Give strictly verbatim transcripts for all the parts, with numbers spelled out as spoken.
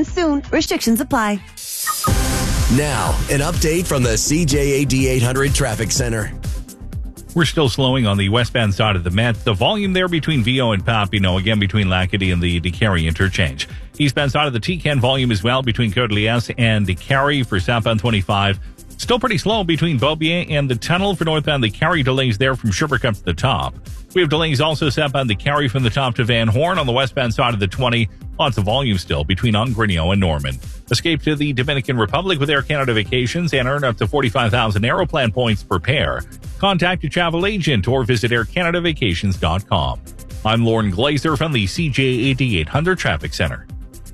Ends soon. Restrictions apply. Now, an update from the C J A D eight hundred Traffic Center. We're still slowing on the westbound side of the Met. The volume there between Viau and Papineau, again between Lacadie and the DeCarry interchange. Eastbound side of the T C A N volume as well between Côte-Liesse and DeCarry for southbound twenty-five. Still pretty slow between Beaubien and the tunnel for northbound DeCarry. Delays there from Sugarcup to the top. We have delays also southbound DeCarry from the top to Van Horn on the westbound side of the twenty. Lots of volume still between Ongrinio and Norman. Escape to the Dominican Republic with Air Canada Vacations and earn up to forty-five thousand Aeroplan points per pair. Contact your travel agent or visit air canada vacations dot com. I'm Lauren Glazer from the C J A D eight hundred Traffic Center.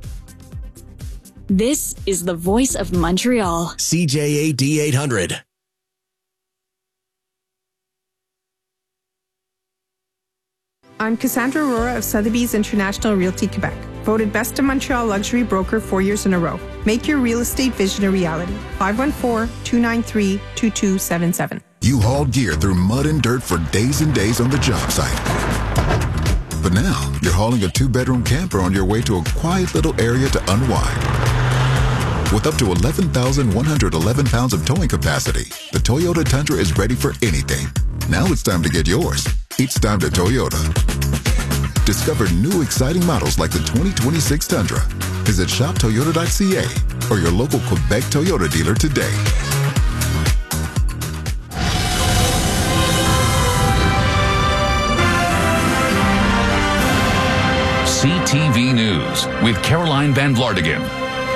This is the voice of Montreal. C J A D eight hundred. I'm Cassandra Aurora of Sotheby's International Realty Quebec, voted Best in Montreal Luxury Broker four years in a row. Make your real estate vision a reality. five one four, two nine three, two two seven seven. You hauled gear through mud and dirt for days and days on the job site. But now, you're hauling a two-bedroom camper on your way to a quiet little area to unwind. With up to eleven thousand one hundred eleven pounds of towing capacity, the Toyota Tundra is ready for anything. Now it's time to get yours. It's time to Toyota. Discover new exciting models like the twenty twenty-six Tundra. Visit shop toyota dot c a or your local Quebec Toyota dealer today. C T V News with Caroline Van Vlartigan.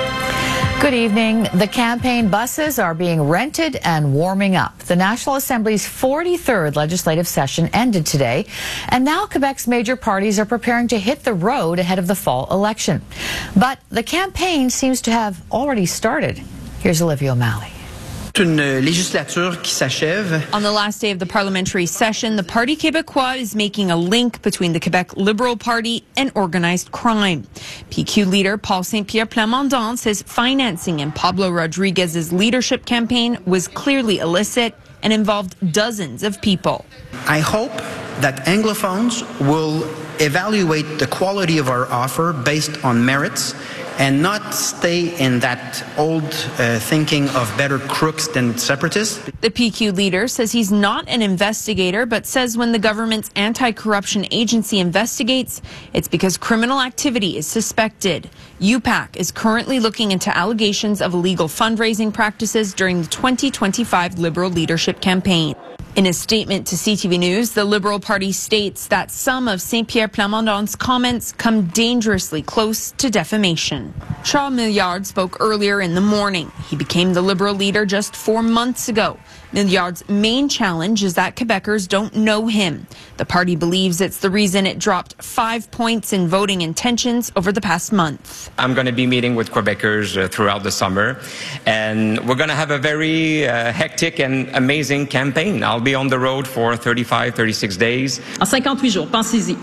Good evening. The campaign buses are being rented and warming up. The National Assembly's forty-third legislative session ended today, and now Quebec's major parties are preparing to hit the road ahead of the fall election. But the campaign seems to have already started. Here's Olivia O'Malley. Une législature qui s'achève. On the last day of the parliamentary session, the Parti Québécois is making a link between the Quebec Liberal Party and organized crime. P Q leader Paul Saint-Pierre Plamondon says financing in Pablo Rodriguez's leadership campaign was clearly illicit and involved dozens of people. I hope that Anglophones will evaluate the quality of our offer based on merits and not stay in that old uh, thinking of better crooks than separatists. The P Q leader says he's not an investigator, but says when the government's anti-corruption agency investigates, it's because criminal activity is suspected. U PAC is currently looking into allegations of illegal fundraising practices during the twenty twenty-five Liberal leadership campaign. In a statement to C T V News, the Liberal Party states that some of Saint-Pierre Plamondon's comments come dangerously close to defamation. Charles Milliard spoke earlier in the morning. He became the Liberal leader just four months ago. Milliard's main challenge is that Quebecers don't know him. The party believes it's the reason it dropped five points in voting intentions over the past month. I'm going to be meeting with Quebecers uh, throughout the summer, and we're going to have a very uh, hectic and amazing campaign. I'll be on the road for thirty-five, thirty-six days. En cinquante-huit jours, pensez-y.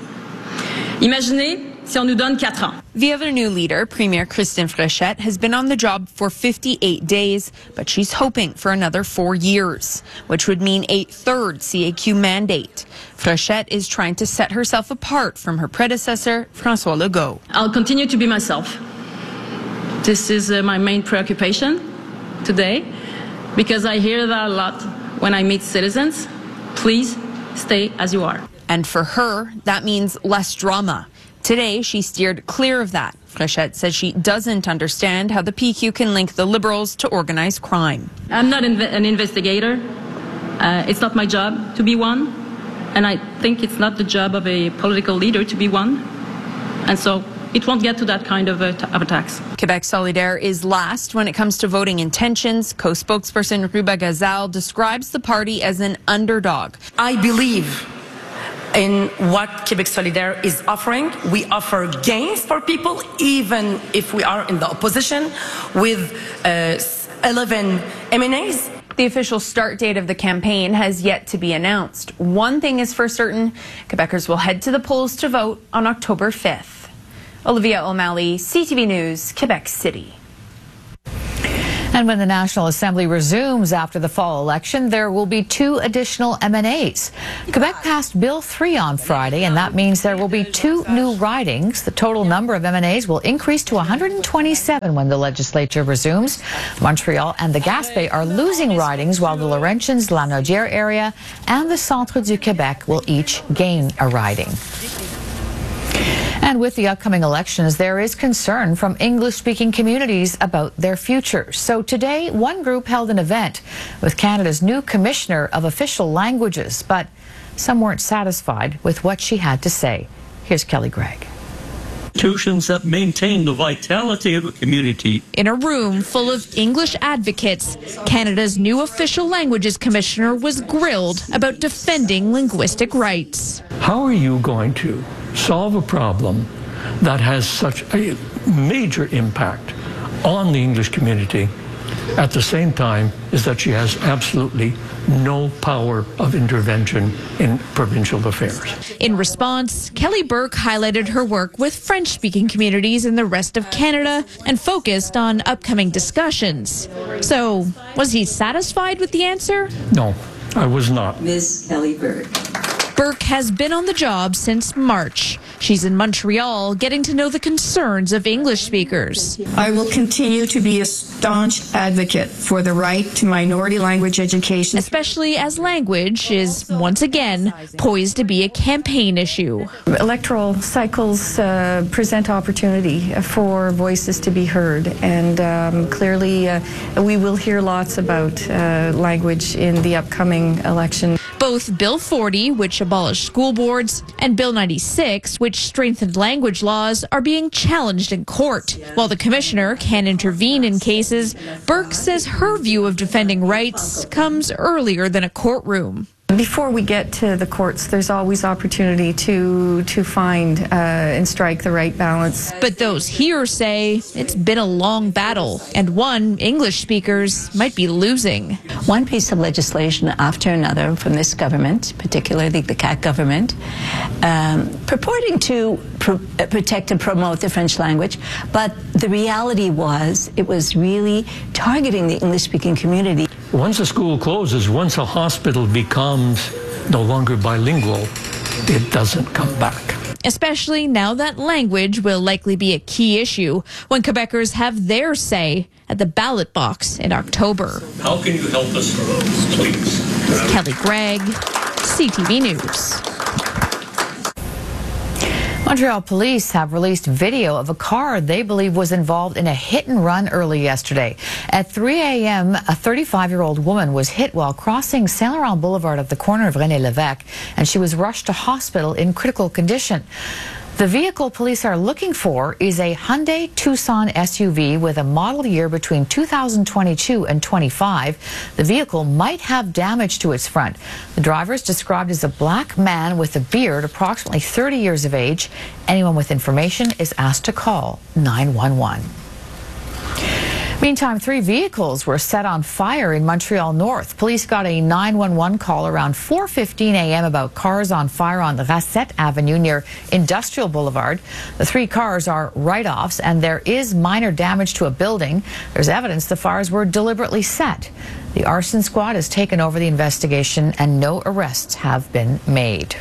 Imaginez si on nous donne quatre ans. The other new leader, Premier Christine Fréchette, has been on the job for fifty-eight days, but she's hoping for another four years, which would mean a third C A Q mandate. Fréchette is trying to set herself apart from her predecessor, François Legault. I'll continue to be myself. This is uh, my main preoccupation today, because I hear that a lot when I meet citizens. Please stay as you are. And for her, that means less drama. Today, she steered clear of that. Fréchette says she doesn't understand how the P Q can link the Liberals to organized crime. I'm not inv- an investigator. Uh, it's not my job to be one. And I think it's not the job of a political leader to be one. And so it won't get to that kind of, uh, t- of attacks. Quebec Solidaire is last when it comes to voting intentions. Co-spokesperson Ruba Gazal describes the party as an underdog. I believe in what Quebec Solidaire is offering. We offer gains for people, even if we are in the opposition, with uh, eleven M N As. The official start date of the campaign has yet to be announced. One thing is for certain, Quebecers will head to the polls to vote on October fifth. Olivia O'Malley, C T V News, Quebec City. Now, And when the National Assembly resumes after the fall election, there will be two additional M N As. Quebec passed Bill three on Friday, and that means there will be two new ridings. The total number of M N As will increase to one hundred twenty-seven when the legislature resumes. Montreal and the Gaspé are losing ridings, while the Laurentians, La Naudière area, and the Centre du Québec will each gain a riding. And with the upcoming elections, there is concern from English-speaking communities about their future. So today, one group held an event with Canada's new Commissioner of Official Languages, but some weren't satisfied with what she had to say. Here's Kelly Gregg. Institutions that maintain the vitality of a community. In a room full of English advocates, Canada's new Official Languages Commissioner was grilled about defending linguistic rights. How are you going to solve a problem that has such a major impact on the English community at the same time is that she has absolutely no power of intervention in provincial affairs? In response, Kelly Burke highlighted her work with French-speaking communities in the rest of Canada and focused on upcoming discussions. So, was he satisfied with the answer? No, I was not. Miz Kelly Burke. Burke has been on the job since March. She's in Montreal getting to know the concerns of English speakers. I will continue to be a staunch advocate for the right to minority language education, especially as language is once again poised to be a campaign issue. Electoral cycles uh, present opportunity for voices to be heard, and um, clearly uh, we will hear lots about uh, language in the upcoming election. Both Bill forty, which abolished school boards, and Bill ninety-six, which strengthened language laws, are being challenged in court. While the commissioner can intervene in cases, Burke says her view of defending rights comes earlier than a courtroom. Before we get to the courts, there's always opportunity to to find uh, and strike the right balance. But those here say it's been a long battle, and one English speakers might be losing. One piece of legislation after another from this government, particularly the C A Q government, um, purporting to pr protect and promote the French language, but the reality was it was really targeting the English-speaking community. Once a school closes, once a hospital becomes no longer bilingual, it doesn't come back. Especially now that language will likely be a key issue when Quebecers have their say at the ballot box in October. How can you help us, please? Kelly Gregg, C T V News. Montreal police have released video of a car they believe was involved in a hit and run early yesterday. At three a m, a thirty-five-year-old woman was hit while crossing Saint Laurent Boulevard at the corner of René Lévesque, and she was rushed to hospital in critical condition. The vehicle police are looking for is a Hyundai Tucson S U V with a model year between two thousand twenty-two and twenty-five. The vehicle might have damage to its front. The driver is described as a black man with a beard, approximately thirty years of age. Anyone with information is asked to call nine one one. Meantime, three vehicles were set on fire in Montreal North. Police got a nine one one call around four fifteen a m about cars on fire on Racette Avenue near Industrial Boulevard. The three cars are write-offs, and there is minor damage to a building. There's evidence the fires were deliberately set. The arson squad has taken over the investigation, and no arrests have been made.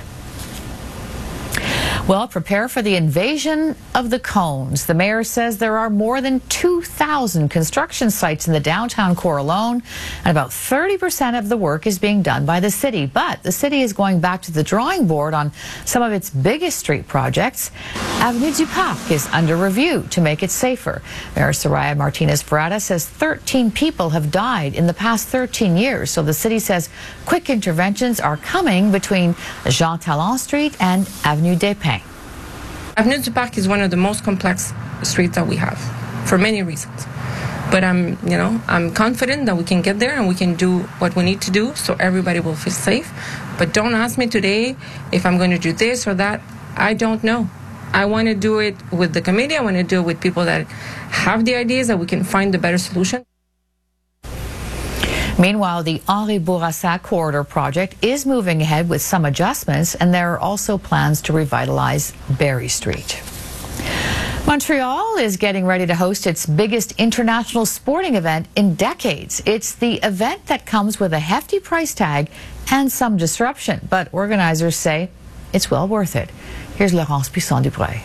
Well, prepare for the invasion of the cones. The mayor says there are more than two thousand construction sites in the downtown core alone, and about thirty percent of the work is being done by the city. But the city is going back to the drawing board on some of its biggest street projects. Avenue du Parc is under review to make it safer. Mayor Soraya Martinez-Ferrada says thirteen people have died in the past thirteen years, so the city says quick interventions are coming between Jean Talon Street and Avenue des Pins. Avenue du Parc is one of the most complex streets that we have, for many reasons. But I'm, you know, I'm confident that we can get there and we can do what we need to do so everybody will feel safe. But don't ask me today if I'm going to do this or that. I don't know. I want to do it with the committee. I want to do it with people that have the ideas that we can find the better solution. Meanwhile, the Henri Bourassa corridor project is moving ahead with some adjustments, and there are also plans to revitalize Berry Street. Montreal is getting ready to host its biggest international sporting event in decades. It's the event that comes with a hefty price tag and some disruption, but organizers say it's well worth it. Here's Laurence Bisson-Dubreuil.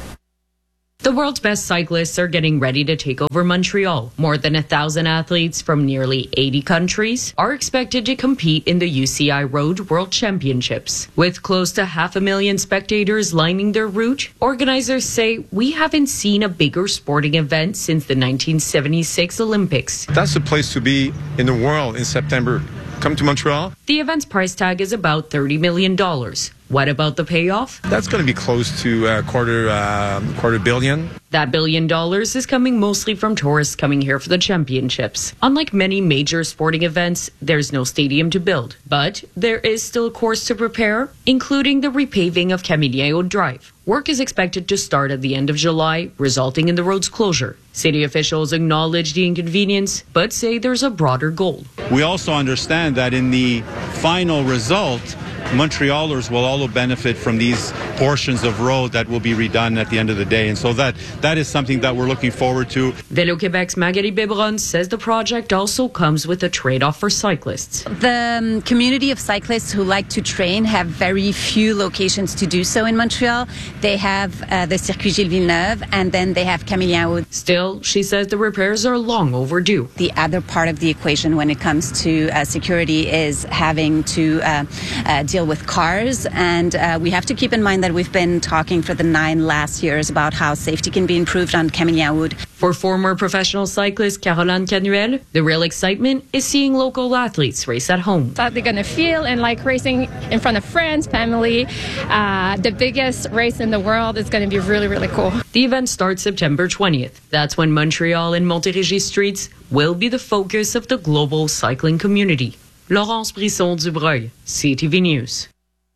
The world's best cyclists are getting ready to take over Montreal. More than a thousand athletes from nearly eighty countries are expected to compete in the U C I Road World Championships. With close to half a million spectators lining their route, organizers say we haven't seen a bigger sporting event since the nineteen seventy-six Olympics. That's the place to be in the world in September. Come to Montreal. The event's price tag is about thirty million dollars. What about the payoff? That's going to be close to a quarter, uh, quarter billion. That billion dollars is coming mostly from tourists coming here for the championships. Unlike many major sporting events, there's no stadium to build. But there is still a course to prepare, including the repaving of Camille Drive. Work is expected to start at the end of July, resulting in the road's closure. City officials acknowledge the inconvenience, but say there's a broader goal. We also understand that in the final result, Montrealers will also benefit from these portions of road that will be redone at the end of the day. And so that that is something that we're looking forward to. Vélo Québec's Magali Bibron says the project also comes with a trade-off for cyclists. The um, community of cyclists who like to train have very few locations to do so in Montreal. They have uh, the Circuit Gilles Villeneuve, and then they have Camille. Still, she says the repairs are long overdue. The other part of the equation when it comes to uh, security is having to uh, uh, deal with cars, and uh, we have to keep in mind that we've been talking for the nine last years about how safety can be improved on Camille Wood. For former professional cyclist Caroline Canuel, the real excitement is seeing local athletes race at home. How they're going to feel and like racing in front of friends, family. Uh, the biggest race in the world is going to be really, really cool. The event starts September twentieth. That's when Montreal and Montérégie streets will be the focus of the global cycling community. Laurence Bisson-Dubreuil, C T V News.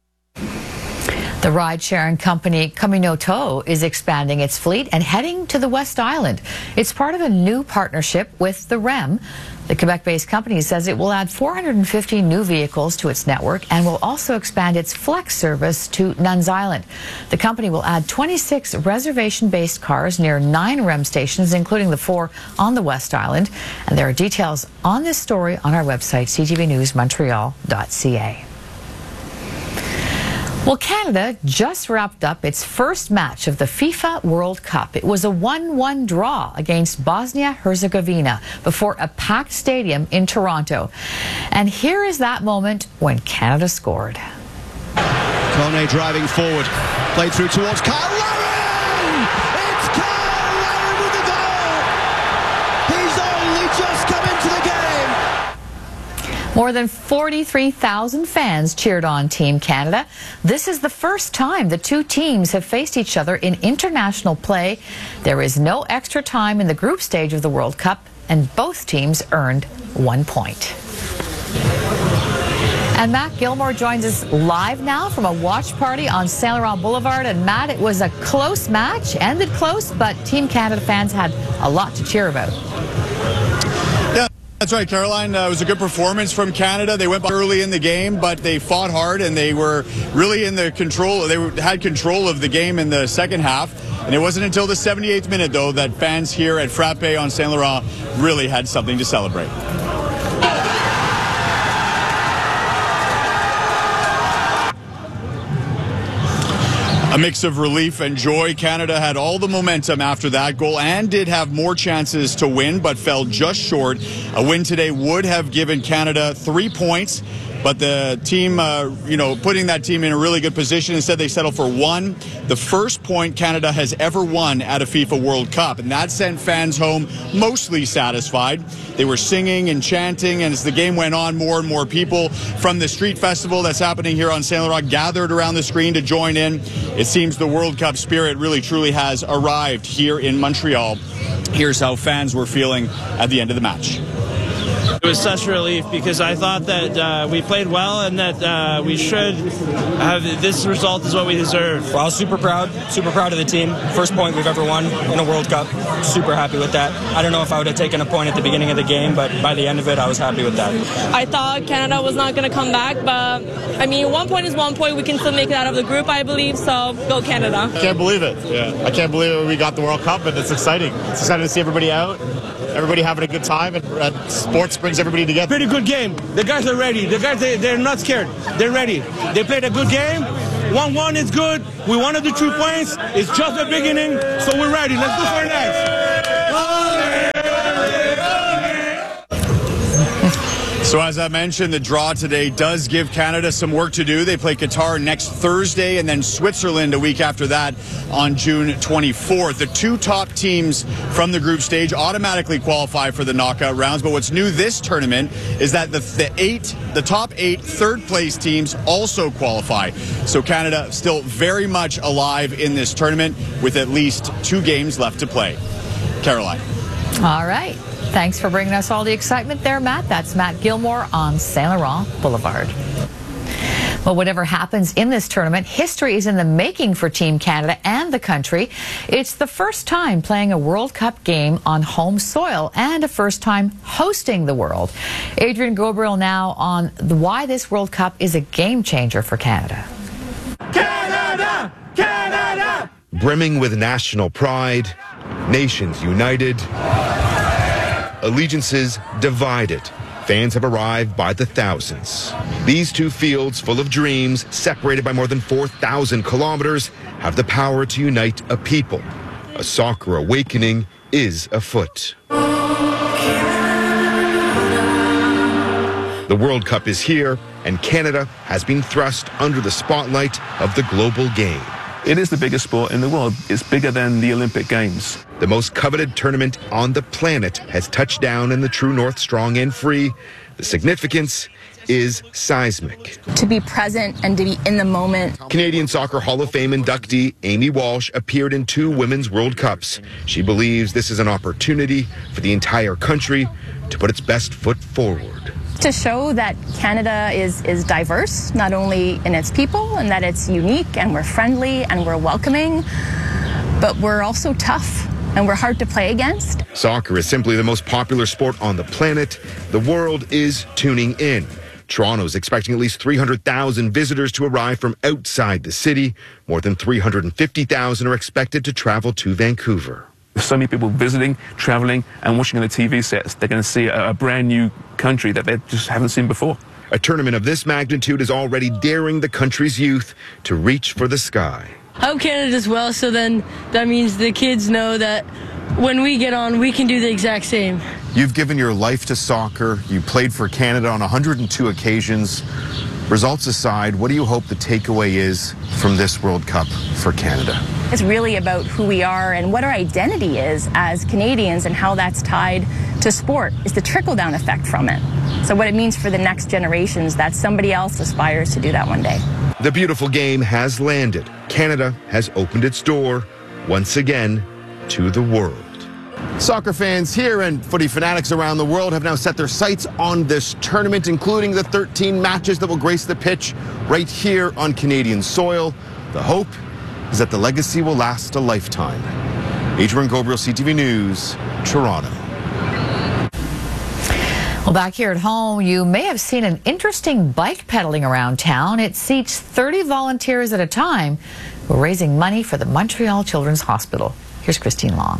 The ride-sharing company Communauto is expanding its fleet and heading to the West Island. It's part of a new partnership with the R E M. The Quebec-based company says it will add four hundred fifty new vehicles to its network and will also expand its flex service to Nuns Island. The company will add twenty-six reservation-based cars near nine R E M stations, including the four on the West Island. And there are details on this story on our website, c t v news montreal dot c a. Well, Canada just wrapped up its first match of the FIFA World Cup. It was a one one draw against Bosnia-Herzegovina before a packed stadium in Toronto. And here is that moment when Canada scored. Kone driving forward, played through towards Kyle Larin! It's Kyle Larin with the goal! He's only just come into the game! More than forty-three thousand fans cheered on Team Canada. This is the first time the two teams have faced each other in international play. There is no extra time in the group stage of the World Cup, and both teams earned one point. And Matt Gilmore joins us live now from a watch party on Saint Laurent Boulevard. And Matt, it was a close match, ended close, but Team Canada fans had a lot to cheer about. That's right, Caroline. Uh, it was a good performance from Canada. They went early in the game, but they fought hard and they were really in the control. They were, had control of the game in the second half. And it wasn't until the seventy-eighth minute, though, that fans here at Frappe on Saint Laurent really had something to celebrate. A mix of relief and joy. Canada had all the momentum after that goal and did have more chances to win, but fell just short. A win today would have given Canada three points, but the team, uh, you know, putting that team in a really good position. Instead, they settled for one, the first point Canada has ever won at a FIFA World Cup, and that sent fans home mostly satisfied. They were singing and chanting, and as the game went on, more and more people from the street festival that's happening here on Saint Laurent gathered around the screen to join in. It seems the World Cup spirit really truly has arrived here in Montreal. Here's how fans were feeling at the end of the match. It was such a relief because I thought that uh, we played well and that uh, we should have this result is what we deserve. Well, I was super proud, super proud of the team. First point we've ever won in a World Cup. Super happy with that. I don't know if I would have taken a point at the beginning of the game, but by the end of it, I was happy with that. I thought Canada was not going to come back, but I mean, one point is one point. We can still make it out of the group, I believe, so go Canada. I can't believe it. Yeah. I can't believe it. We got the World Cup, and it's exciting. It's exciting to see everybody out, everybody having a good time, and, and sports brings everybody together. Pretty good game. The guys are ready. The guys, they, they're not scared. They're ready. They played a good game. one one is good. We wanted the two points. It's just the beginning, so we're ready. Let's go for next. So as I mentioned, the draw today does give Canada some work to do. They play Qatar next Thursday and then Switzerland a week after that on June twenty-fourth. The two top teams from the group stage automatically qualify for the knockout rounds. But what's new this tournament is that the, the eight, the top eight third place teams also qualify. So Canada still very much alive in this tournament with at least two games left to play. Caroline. All right. Thanks for bringing us all the excitement there, Matt. That's Matt Gilmore on Saint Laurent Boulevard. Well, whatever happens in this tournament, history is in the making for Team Canada and the country. It's the first time playing a World Cup game on home soil and a first time hosting the World. Adrian Gabriel now on the, why this World Cup is a game changer for Canada. Canada! Canada! Brimming with national pride, nations united, allegiances divided. Fans have arrived by the thousands. These two fields full of dreams, separated by more than four thousand kilometers, have the power to unite a people. A soccer awakening is afoot. The World Cup is here, and Canada has been thrust under the spotlight of the global game. It is the biggest sport in the world. It's bigger than the Olympic Games. The most coveted tournament on the planet has touched down in the True North strong and free. The significance is seismic. To be present and to be in the moment. Canadian Soccer Hall of Fame inductee Amy Walsh appeared in two Women's World Cups. She believes this is an opportunity for the entire country to put its best foot forward. To show that Canada is, is diverse, not only in its people, and that it's unique, and we're friendly, and we're welcoming, but we're also tough, and we're hard to play against. Soccer is simply the most popular sport on the planet. The world is tuning in. Toronto's expecting at least three hundred thousand visitors to arrive from outside the city. More than three hundred fifty thousand are expected to travel to Vancouver. There's so many people visiting, traveling, and watching on the T V sets. They're going to see a, a brand new country that they just haven't seen before. A tournament of this magnitude is already daring the country's youth to reach for the sky. I hope Canada does well, so then that means the kids know that when we get on, we can do the exact same. You've given your life to soccer. You played for Canada on one hundred two occasions. Results aside, what do you hope the takeaway is from this World Cup for Canada? It's really about who we are and what our identity is as Canadians, and how that's tied to sport is the trickle-down effect from it. So what it means for the next generations, that somebody else aspires to do that one day. The beautiful game has landed. Canada has opened its door once again to the world. Soccer fans here and footy fanatics around the world have now set their sights on this tournament, including the thirteen matches that will grace the pitch right here on Canadian soil. The hope is that the legacy will last a lifetime. Adrian Gabriel, C T V News, Toronto. Well, back here at home, you may have seen an interesting bike pedaling around town. It seats thirty volunteers at a time who are raising money for the Montreal Children's Hospital. Here's Christine Long.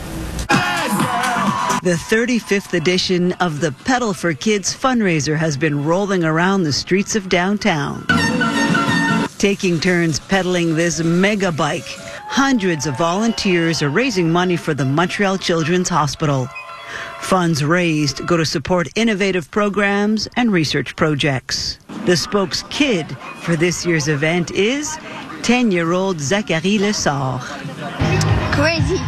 The thirty-fifth edition of the Pedal for Kids fundraiser has been rolling around the streets of downtown. Taking turns pedaling this mega bike, hundreds of volunteers are raising money for the Montreal Children's Hospital. Funds raised go to support innovative programs and research projects. The spokes kid for this year's event is ten-year-old Zachary Lessard. Crazy.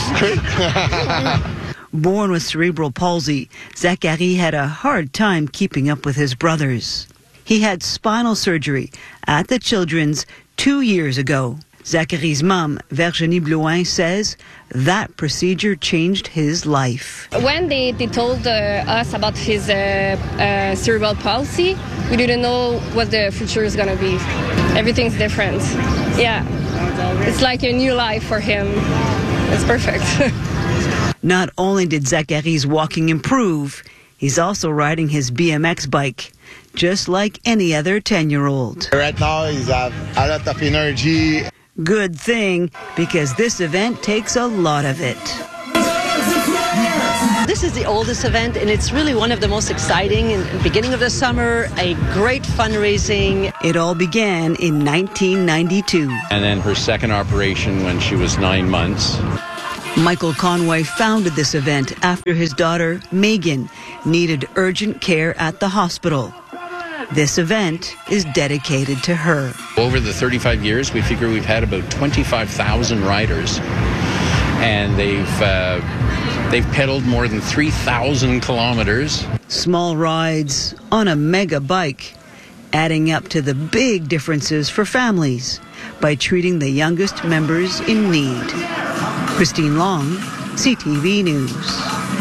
Born with cerebral palsy, Zachary had a hard time keeping up with his brothers. He had spinal surgery at the Children's two years ago. Zachary's mom, Virginie Blouin, says that procedure changed his life. When they, they told uh, us about his uh, uh, cerebral palsy, we didn't know what the future is going to be. Everything's different. Yeah, it's like a new life for him. It's perfect. Not only did Zachary's walking improve, he's also riding his B M X bike, just like any other ten-year-old. Right now, he's have a lot of energy. Good thing, because this event takes a lot of it. This is the oldest event, and it's really one of the most exciting. In the beginning of the summer, a great fundraising. It all began in nineteen ninety-two. And then her second operation when she was nine months. Michael Conway founded this event after his daughter, Megan, needed urgent care at the hospital. This event is dedicated to her. Over the thirty-five years, we figure we've had about twenty-five thousand riders, and they've uh, they've pedaled more than three thousand kilometers. Small rides on a mega bike, adding up to the big differences for families by treating the youngest members in need. Christine Long, C T V News.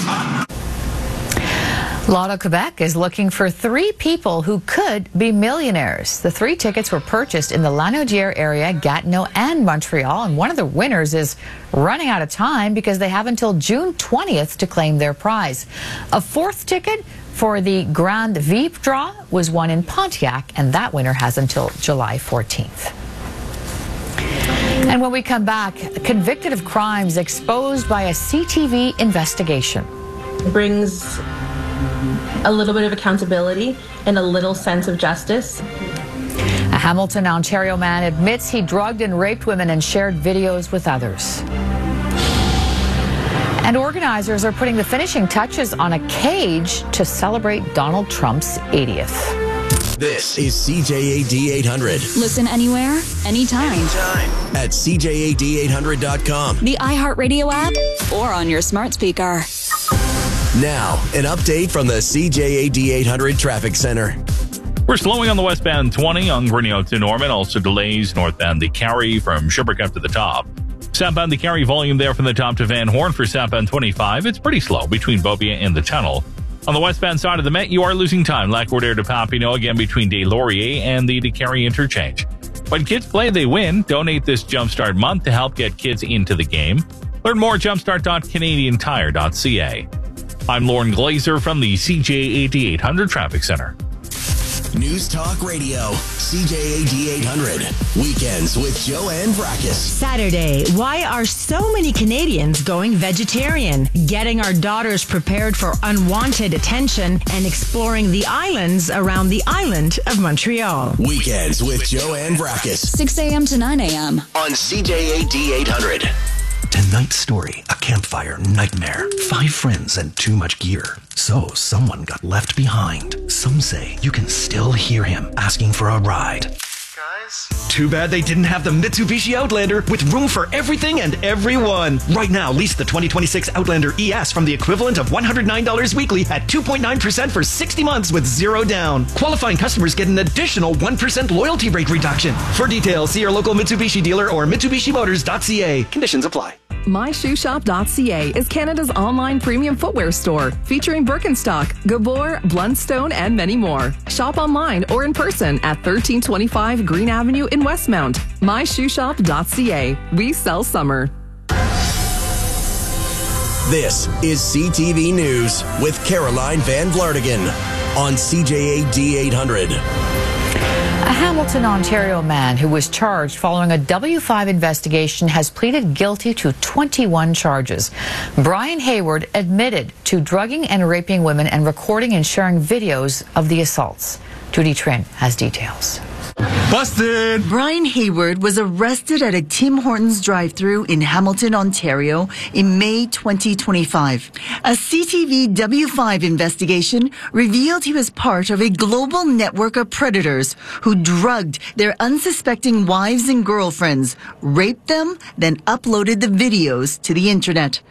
Lotto Quebec is looking for three people who could be millionaires. The three tickets were purchased in the Lanaudière area, Gatineau, and Montreal, and one of the winners is running out of time because they have until June twentieth to claim their prize. A fourth ticket for the Grand Veep draw was won in Pontiac, and that winner has until July fourteenth. And when we come back, convicted of crimes exposed by a C T V investigation. Brings a little bit of accountability and a little sense of justice. A Hamilton, Ontario man admits he drugged and raped women and shared videos with others. And organizers are putting the finishing touches on a cage to celebrate Donald Trump's eightieth. This is C J A D eight hundred. Listen anywhere, anytime. Anytime. At C J A D eight hundred dot com. The iHeartRadio app or on your smart speaker. Now, an update from the C J A D eight hundred Traffic Center. We're slowing on the westbound twenty on Grinnell to Norman. Also delays northbound the Carry from Sherbrooke to the top. Southbound the Carry volume there from the top to Van Horn for southbound twenty-five. It's pretty slow between Beaubien and the tunnel. On the westbound side of the Met, you are losing time. Lac-Roder to Papineau again between Des Lauriers and the DeCarry interchange. When kids play, they win. Donate this Jumpstart month to help get kids into the game. Learn more at jumpstart dot canadian tire dot c a. I'm Lauren Glazer from the C J A D eight hundred Traffic Center. News Talk Radio, C J A D eight hundred. Weekends with Joanne Vrackus. Saturday, why are so many Canadians going vegetarian? Getting our daughters prepared for unwanted attention and exploring the islands around the island of Montreal. Weekends with Joanne Vrackus. six a.m. to nine a.m. on C J A D eight hundred. Tonight's story, a campfire nightmare. Five friends and too much gear. So someone got left behind. Some say you can still hear him asking for a ride. Guys? Too bad they didn't have the Mitsubishi Outlander with room for everything and everyone. Right now, lease the twenty twenty-six Outlander E S from the equivalent of one hundred nine dollars weekly at two point nine percent for sixty months with zero down. Qualifying customers get an additional one percent loyalty rate reduction. For details, see your local Mitsubishi dealer or Mitsubishi Motors dot c a. Conditions apply. my shoe shop dot c a is Canada's online premium footwear store featuring Birkenstock, Gabor, Blundstone, and many more. Shop online or in person at thirteen twenty-five Green Avenue in Westmount. my shoe shop dot c a. We sell summer. This is C T V News with Caroline Van Vlartigan on C J A D eight hundred. A Hamilton, Ontario man who was charged following a W five investigation has pleaded guilty to twenty-one charges. Brian Hayward admitted to drugging and raping women and recording and sharing videos of the assaults. Judy Trin has details. Busted! Brian Hayward was arrested at a Tim Hortons drive-thru in Hamilton, Ontario in May twenty twenty-five. A C T V W five investigation revealed he was part of a global network of predators who drugged their unsuspecting wives and girlfriends, raped them, then uploaded the videos to the internet.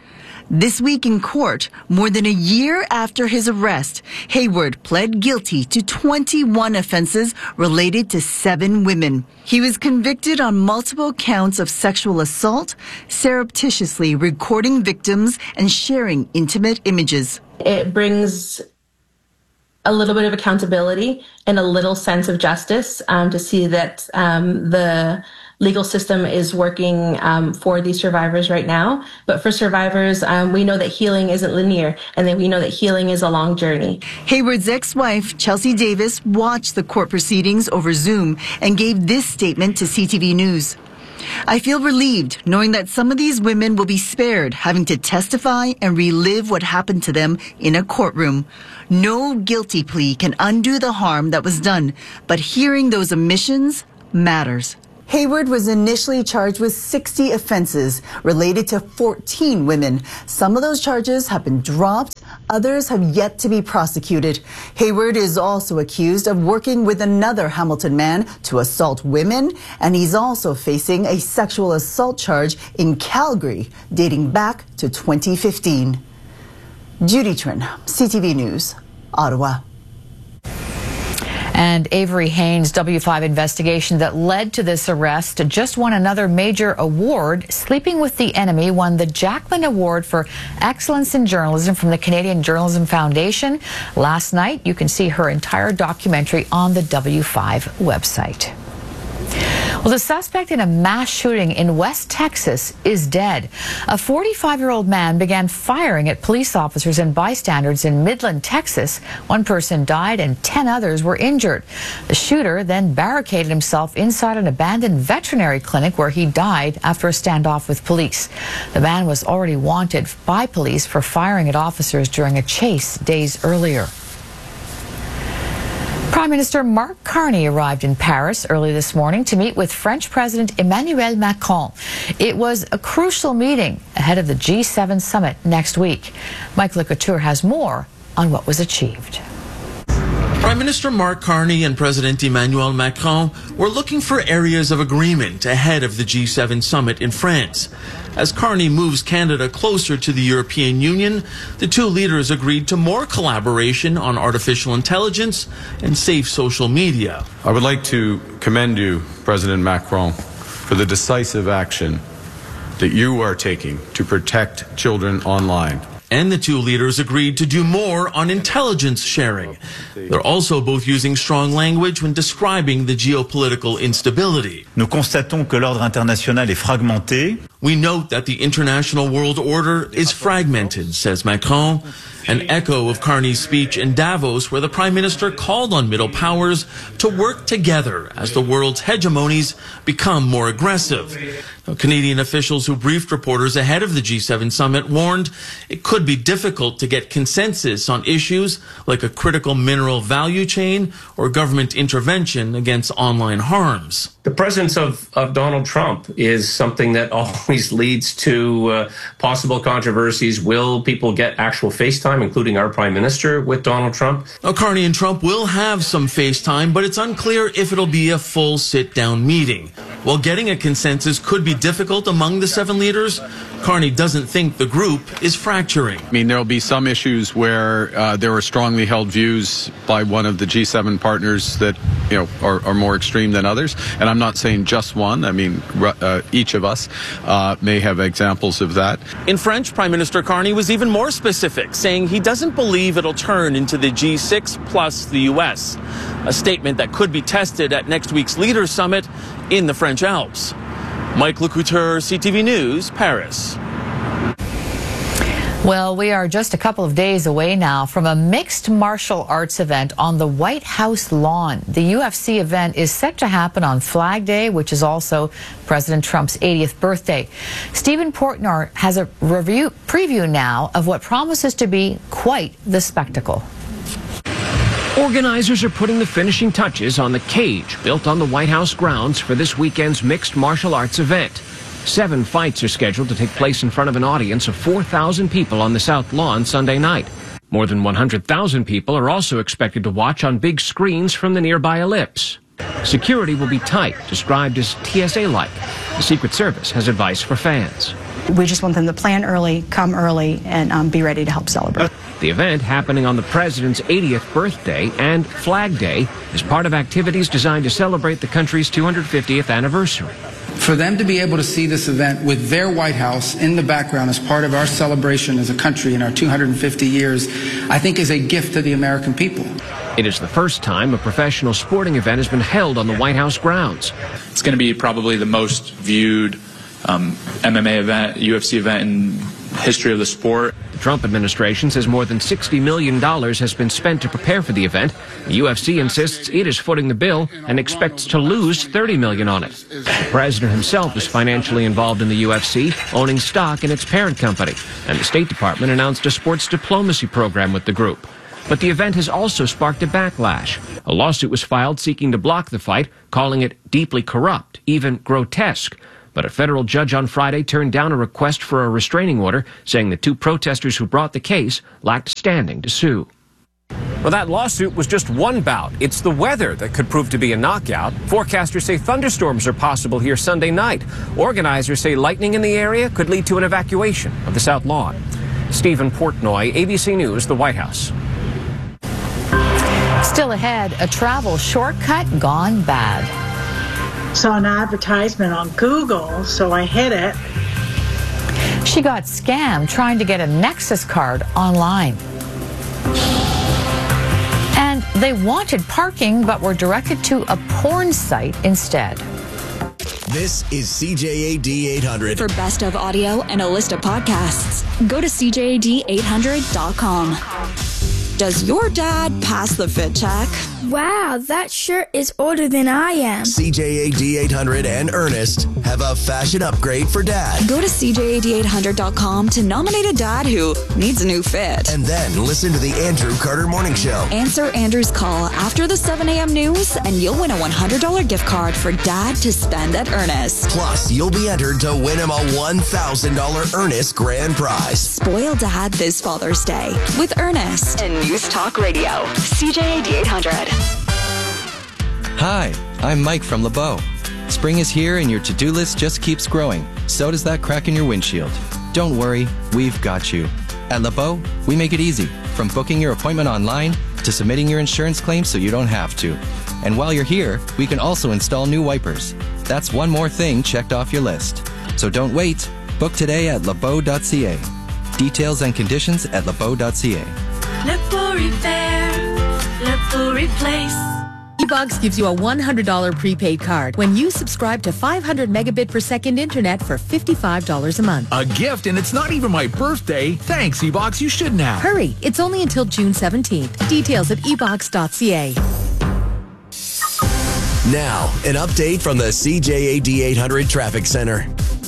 This week in court, more than a year after his arrest, Hayward pled guilty to twenty-one offenses related to seven women. He was convicted on multiple counts of sexual assault, surreptitiously recording victims and sharing intimate images. It brings a little bit of accountability and a little sense of justice um, to see that um, the legal system is working um, for these survivors right now. But for survivors, um, we know that healing isn't linear, and that we know that healing is a long journey. Hayward's ex-wife, Chelsea Davis, watched the court proceedings over Zoom and gave this statement to C T V News. I feel relieved knowing that some of these women will be spared having to testify and relive what happened to them in a courtroom. No guilty plea can undo the harm that was done, but hearing those admissions matters. Hayward was initially charged with sixty offenses related to fourteen women. Some of those charges have been dropped. Others have yet to be prosecuted. Hayward is also accused of working with another Hamilton man to assault women, and he's also facing a sexual assault charge in Calgary dating back to twenty fifteen. Judy Trin, C T V News, Ottawa. And Avery Haynes' W five investigation that led to this arrest just won another major award. Sleeping with the Enemy won the Jackman Award for Excellence in Journalism from the Canadian Journalism Foundation. Last night, you can see her entire documentary on the W five website. Well, the suspect in a mass shooting in West Texas is dead. A forty-five-year-old man began firing at police officers and bystanders in Midland, Texas. One person died and ten others were injured. The shooter then barricaded himself inside an abandoned veterinary clinic where he died after a standoff with police. The man was already wanted by police for firing at officers during a chase days earlier. Prime Minister Mark Carney arrived in Paris early this morning to meet with French President Emmanuel Macron. It was a crucial meeting ahead of the G seven summit next week. Mike LeCouture has more on what was achieved. Prime Minister Mark Carney and President Emmanuel Macron were looking for areas of agreement ahead of the G seven summit in France. As Carney moves Canada closer to the European Union, the two leaders agreed to more collaboration on artificial intelligence and safe social media. I would like to commend you, President Macron, for the decisive action that you are taking to protect children online. And the two leaders agreed to do more on intelligence sharing. They're also both using strong language when describing the geopolitical instability. Nous constatons que l'ordre international est fragmenté. We note that the international world order is fragmented, says Macron, an echo of Carney's speech in Davos, where the Prime Minister called on middle powers to work together as the world's hegemonies become more aggressive. Now, Canadian officials who briefed reporters ahead of the G seven summit warned it could be difficult to get consensus on issues like a critical mineral value chain or government intervention against online harms. The presence of, of Donald Trump is something that always leads to uh, possible controversies. Will people get actual FaceTime, including our Prime Minister, with Donald Trump? Now, Carney and Trump will have some FaceTime, but it's unclear if it'll be a full sit-down meeting. While getting a consensus could be difficult among the seven leaders, Carney doesn't think the group is fracturing. I mean, there'll be some issues where uh, there are strongly held views by one of the G seven partners that, you know, are, are more extreme than others. And I'm not saying just one. I mean, uh, each of us uh, may have examples of that. In French, Prime Minister Carney was even more specific, saying he doesn't believe it'll turn into the G six plus the U S, a statement that could be tested at next week's Leaders Summit in the French Alps. Mike LeCouture, C T V News, Paris. Well, we are just a couple of days away now from a mixed martial arts event on the White House lawn. The U F C event is set to happen on Flag Day, which is also President Trump's eightieth birthday. Stephen Portnoy has a review preview now of what promises to be quite the spectacle. Organizers are putting the finishing touches on the cage built on the White House grounds for this weekend's mixed martial arts event. Seven fights are scheduled to take place in front of an audience of four thousand people on the South Lawn Sunday night. More than one hundred thousand people are also expected to watch on big screens from the nearby Ellipse. Security will be tight, described as T S A-like. The Secret Service has advice for fans. We just want them to plan early, come early, and um, be ready to help celebrate. The event, happening on the president's eightieth birthday and Flag Day, is part of activities designed to celebrate the country's two hundred fiftieth anniversary. For them to be able to see this event with their White House in the background as part of our celebration as a country in our two hundred fifty years, I think is a gift to the American people. It is the first time a professional sporting event has been held on the White House grounds. It's going to be probably the most viewed um, M M A event, U F C event in history of the sport. The Trump administration says more than sixty million dollars has been spent to prepare for the event. The U F C insists it is footing the bill and expects to lose thirty million dollars on it. The president himself is financially involved in the U F C, owning stock in its parent company, and the State Department announced a sports diplomacy program with the group. But the event has also sparked a backlash. A lawsuit was filed seeking to block the fight, calling it deeply corrupt, even grotesque. But a federal judge on Friday turned down a request for a restraining order, saying the two protesters who brought the case lacked standing to sue. Well, that lawsuit was just one bout. It's the weather that could prove to be a knockout. Forecasters say thunderstorms are possible here Sunday night. Organizers say lightning in the area could lead to an evacuation of the South Lawn. Stephen Portnoy, A B C News, the White House. Still ahead, a travel shortcut gone bad. Saw an advertisement on Google, so I hit it. She got scammed trying to get a Nexus card online. And they wanted parking but were directed to a porn site instead. This is C J A D eight hundred. For best of audio and a list of podcasts, go to C J A D eight hundred dot com. Does your dad pass the fit check? Wow, that shirt is older than I am. C J A D eight hundred and Ernest have a fashion upgrade for dad. Go to C J A D eight hundred dot com to nominate a dad who needs a new fit. And then listen to the Andrew Carter Morning Show. Answer Andrew's call after the seven a.m. news, and you'll win a one hundred dollars gift card for dad to spend at Ernest. Plus, you'll be entered to win him a one thousand dollars Ernest grand prize. Spoil dad this Father's Day with Ernest and News Talk Radio. C J A D eight hundred. Hi, I'm Mike from LeBeau. Spring is here and your to-do list just keeps growing. So does that crack in your windshield. Don't worry, we've got you. At LeBeau, we make it easy, from booking your appointment online to submitting your insurance claim so you don't have to. And while you're here, we can also install new wipers. That's one more thing checked off your list. So don't wait. Book today at lebeau dot c a. Details and conditions at lebeau dot c a. LeBeau Repair, LeBeau Replace. eBox gives you a one hundred dollars prepaid card when you subscribe to five hundred megabit per second internet for fifty-five dollars a month. A gift, and it's not even my birthday. Thanks, eBox. You shouldn't have. Hurry. It's only until June seventeenth. Details at e box dot c a. Now, an update from the C J A D eight hundred Traffic Center.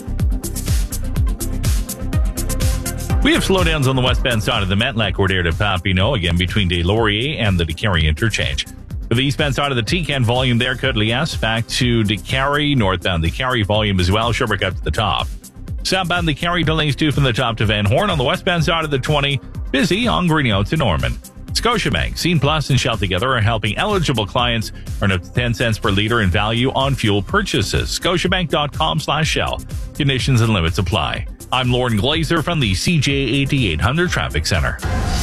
We have slowdowns on the westbound side of the Metlacourt to Papineau, again between Des Lauriers and the DeCarry interchange. For the eastbound side of the T-Can, volume there, Côte-Liesse, back to DeCarry, northbound DeCarry, volume as well, Sherbrooke up to the top. Southbound DeCarry, delays too from the top to Van Horn. On the westbound side of the twenty, busy on Greenhill to Norman. Scotiabank, Scene Plus, and Shell together are helping eligible clients earn up to ten cents per liter in value on fuel purchases. Scotiabank.com slash Shell. Conditions and limits apply. I'm Lauren Glazer from the C J A D eight hundred Traffic Center.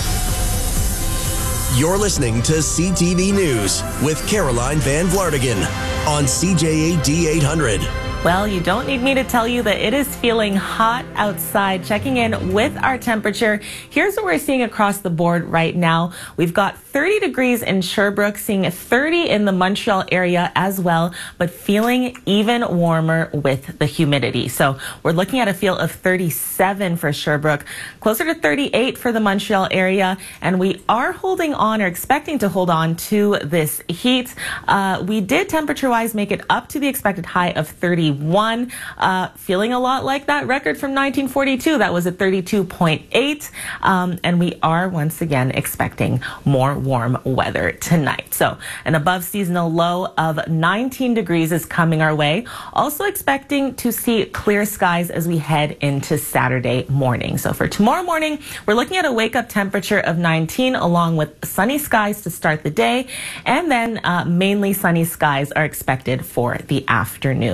You're listening to C T V News with Caroline Van Vlartigan on C J A D eight hundred. Well, you don't need me to tell you that it is feeling hot outside. Checking in with our temperature, here's what we're seeing across the board right now. We've got thirty degrees in Sherbrooke, seeing thirty in the Montreal area as well, but feeling even warmer with the humidity. So we're looking at a feel of thirty-seven for Sherbrooke, closer to thirty-eight for the Montreal area, and we are holding on or expecting to hold on to this heat. Uh, we did temperature-wise make it up to the expected high of thirty-one, uh, feeling a lot like that record from nineteen forty-two. That was at thirty-two point eight, um, and we are once again expecting more warm weather tonight. So an above seasonal low of nineteen degrees is coming our way. Also expecting to see clear skies as we head into Saturday morning. So for tomorrow morning, we're looking at a wake up temperature of nineteen along with sunny skies to start the day, and then uh, mainly sunny skies are expected for the afternoon.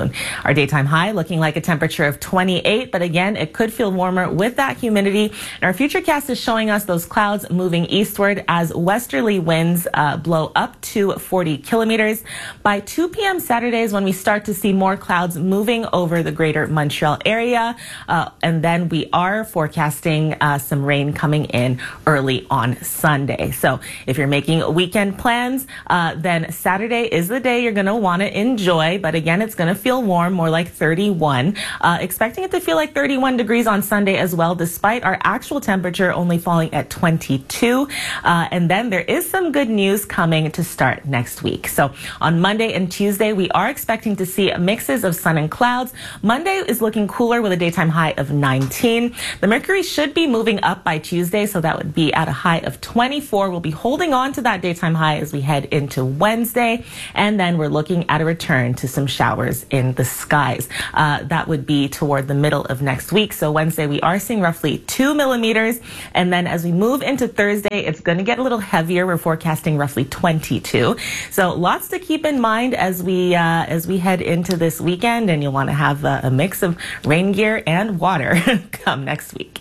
Our daytime high looking like a temperature of twenty-eight, but again, it could feel warmer with that humidity. And our futurecast is showing us those clouds moving eastward as westerly winds uh, blow up to forty kilometers. By two p.m. Saturday is when we start to see more clouds moving over the greater Montreal area. Uh, and then we are forecasting uh, some rain coming in early on Sunday. So if you're making weekend plans, uh, then Saturday is the day you're going to want to enjoy. But again, it's going to feel warm, more like thirty-one. Uh, expecting it to feel like thirty-one degrees on Sunday as well, despite our actual temperature only falling at twenty-two. Uh, and then there is some good news coming to start next week. So on Monday and Tuesday, we are expecting to see mixes of sun and clouds. Monday is looking cooler with a daytime high of nineteen. The mercury should be moving up by Tuesday, so that would be at a high of twenty-four. We'll be holding on to that daytime high as we head into Wednesday. And then we're looking at a return to some showers in the skies. Uh, that would be toward the middle of next week. So Wednesday, we are seeing roughly two millimeters. And then as we move into Thursday, it's going to get a little heavier. We're forecasting roughly twenty-two. So lots to keep in mind as we uh, as we head into this weekend. And you'll want to have a, a mix of rain gear and water come next week.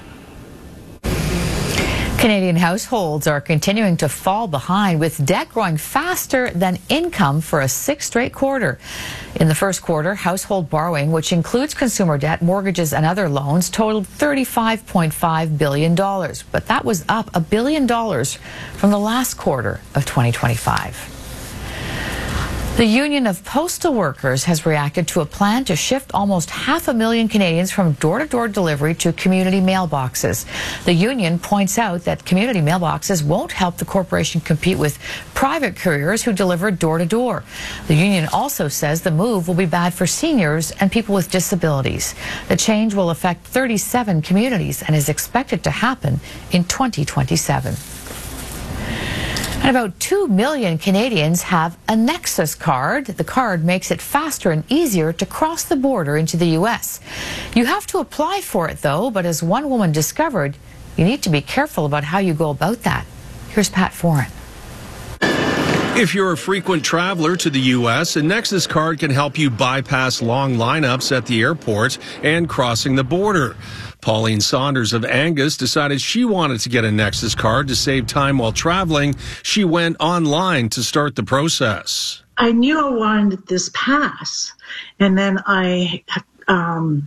Canadian households are continuing to fall behind, with debt growing faster than income for a sixth straight quarter. In the first quarter, household borrowing, which includes consumer debt, mortgages, and other loans, totaled thirty-five point five billion dollars. But that was up a billion dollars from the last quarter of twenty twenty-five. The Union of Postal Workers has reacted to a plan to shift almost half a million Canadians from door-to-door delivery to community mailboxes. The union points out that community mailboxes won't help the corporation compete with private couriers who deliver door-to-door. The union also says the move will be bad for seniors and people with disabilities. The change will affect thirty-seven communities and is expected to happen in twenty twenty-seven. And about two million Canadians have a Nexus card. The card makes it faster and easier to cross the border into the U S. You have to apply for it, though, but as one woman discovered, you need to be careful about how you go about that. Here's Pat Foran. If you're a frequent traveler to the U S, a Nexus card can help you bypass long lineups at the airport and crossing the border. Pauline Saunders of Angus decided she wanted to get a Nexus card to save time while traveling. She went online to start the process. I knew I wanted this pass, and then I um,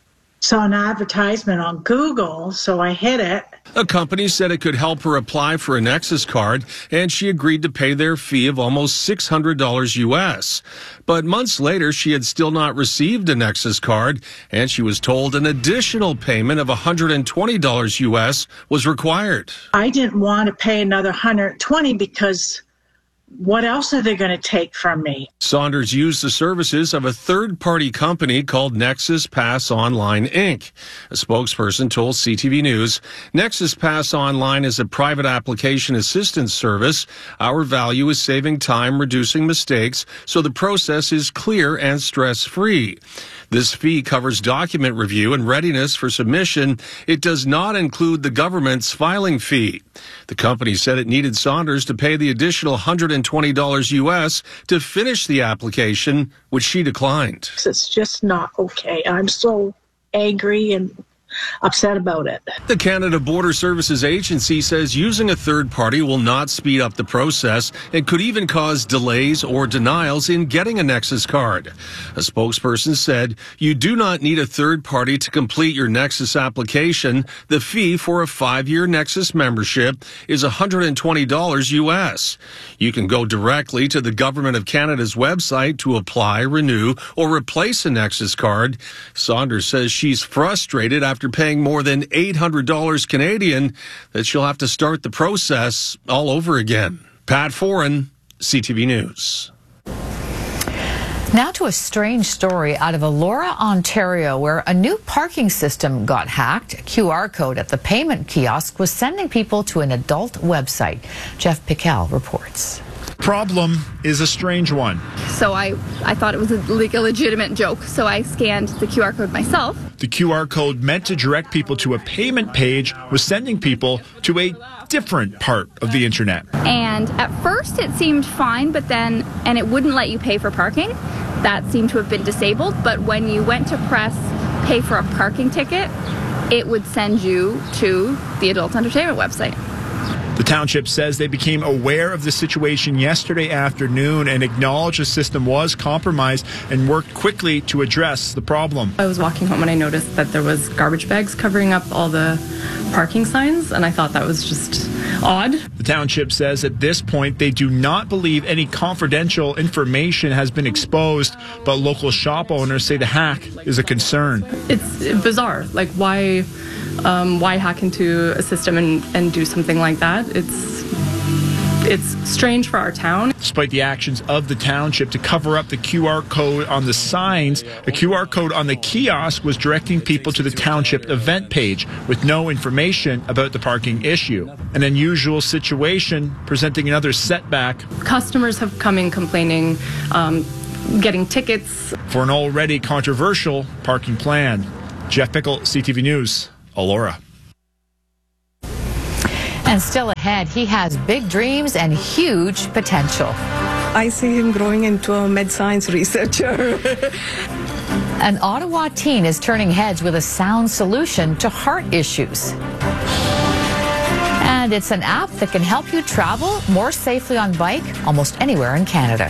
saw an advertisement on Google, so I hit it. A company said it could help her apply for a Nexus card, and she agreed to pay their fee of almost six hundred dollars U S. But months later, she had still not received a Nexus card, and she was told an additional payment of one hundred twenty dollars U S was required. I didn't want to pay another one hundred twenty dollars because what else are they going to take from me? Saunders used the services of a third-party company called Nexus Pass Online, Incorporated. A spokesperson told C T V News, Nexus Pass Online is a private application assistance service. Our value is saving time, reducing mistakes, so the process is clear and stress-free. This fee covers document review and readiness for submission. It does not include the government's filing fee. The company said it needed Saunders to pay the additional one hundred twenty dollars U S to finish the application, which she declined. It's just not okay. I'm so angry and upset about it. The Canada Border Services Agency says using a third party will not speed up the process and could even cause delays or denials in getting a Nexus card. A spokesperson said, you do not need a third party to complete your Nexus application. The fee for a five-year Nexus membership is one hundred twenty dollars U S. You can go directly to the Government of Canada's website to apply, renew, or replace a Nexus card. Saunders says she's frustrated after paying more than eight hundred dollars Canadian that she'll have to start the process all over again. Pat Foran, C T V News. Now to a strange story out of Elora, Ontario, where a new parking system got hacked. A Q R code at the payment kiosk was sending people to an adult website. Jeff Piquel reports. Problem is a strange one. So I, I thought it was a, like a legitimate joke, so I scanned the Q R code myself. The Q R code meant to direct people to a payment page was sending people to a different part of the internet. And at first it seemed fine, but then, and it wouldn't let you pay for parking. that seemed to have been disabled, but when you went to press pay for a parking ticket, it would send you to the adult entertainment website. The township says they became aware of the situation yesterday afternoon and acknowledged the system was compromised and worked quickly to address the problem. I was walking home and I noticed that there was garbage bags covering up all the parking signs, and I thought that was just odd. The township says at this point they do not believe any confidential information has been exposed, but local shop owners say the hack is a concern. It's bizarre. Like, why... Um, why hack into a system and, and do something like that? It's it's strange for our town. Despite the actions of the township to cover up the Q R code on the signs, the Q R code on the kiosk was directing people to the township event page with no information about the parking issue. An unusual situation presenting another setback. Customers have come in complaining, um, getting tickets. For an already controversial parking plan. Jeff Pickle, C T V News. Aurora. And still ahead, he has big dreams and huge potential. I see him growing into a med science researcher. An Ottawa teen is turning heads with a sound solution to heart issues. And it's an app that can help you travel more safely on bike almost anywhere in Canada.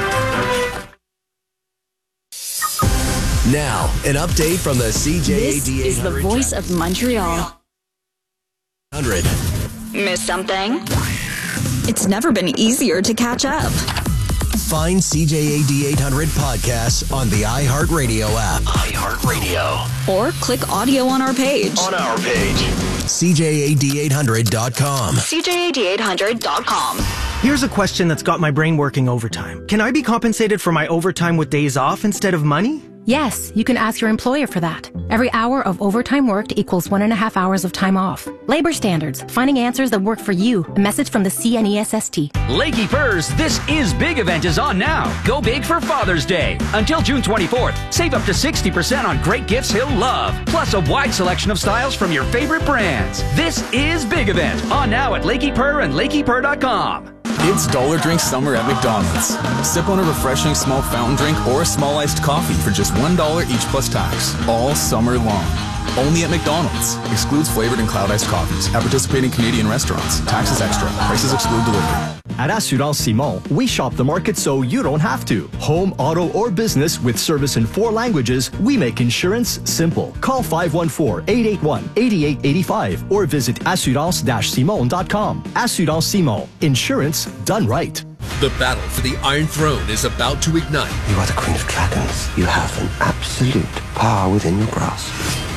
Now, an update from the C J A D This is the voice of Montreal. one hundred. Miss something? It's never been easier to catch up. Find C J A D eight hundred podcasts on the iHeartRadio app. iHeartRadio. Or click audio on our page. On our page. C J A D eight hundred dot com. C J A D eight hundred dot com. Here's a question that's got my brain working overtime. Can I be compensated for my overtime with days off instead of money? Yes, you can ask your employer for that. Every hour of overtime worked equals one and a half hours of time off. Labor standards, finding answers that work for you. A message from the C N E S S T. Lakey Furs, This Is Big event is on now. Go big for Father's Day. Until June twenty-fourth, save up to sixty percent on great gifts he'll love. Plus a wide selection of styles from your favorite brands. This Is Big event on now at Lakey Purr and Lakey Purr dot com. It's Dollar Drink Summer at McDonald's. Sip on a refreshing small fountain drink or a small iced coffee for just one dollar each plus tax, all summer long. Only at McDonald's. Excludes flavored and cloud iced coffees at participating Canadian restaurants. Taxes extra. Prices exclude delivery. At Assurance Simon, we shop the market so you don't have to. Home, auto, or business with service in four languages, we make insurance simple. Call five one four, eight eight one, eight eight eight five or visit assurance dash simon dot com. Assurance Simon. Insurance done right. The battle for the Iron Throne is about to ignite. You are the Queen of Dragons. You have an absolute power within your grasp.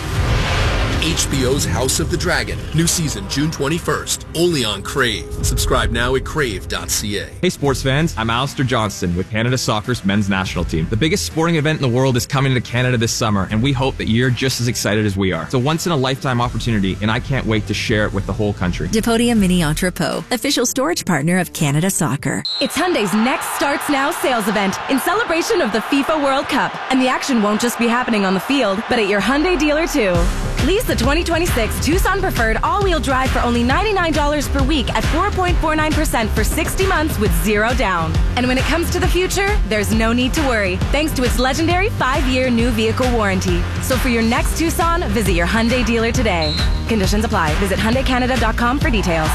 H B O's House of the Dragon. New season June twenty-first. Only on Crave. Subscribe now at crave dot c a. Hey sports fans, I'm Alistair Johnston with Canada Soccer's men's national team. The biggest sporting event in the world is coming to Canada this summer, and we hope that you're just as excited as we are. It's a once-in-a-lifetime opportunity, and I can't wait to share it with the whole country. Depodia Mini Entrepot, official storage partner of Canada Soccer. It's Hyundai's Next Starts Now sales event in celebration of the FIFA World Cup. And the action won't just be happening on the field, but at your Hyundai dealer too. Lease the twenty twenty-six Tucson Preferred all-wheel drive for only ninety-nine dollars per week at four point four nine percent for sixty months with zero down. And when it comes to the future, there's no need to worry, thanks to its legendary five-year new vehicle warranty. So for your next Tucson, visit your Hyundai dealer today. Conditions apply. Visit Hyundai Canada dot com for details.